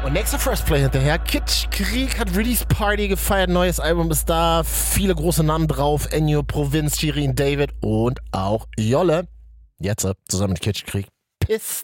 Und nächster First Play hinterher. Kid Krieg hat Release Party gefeiert. Neues Album ist da. Viele große Namen drauf. Ennio, Provinz, Shirin David und auch Jolle. Jetzt zusammen mit Kid Krieg. Pissed.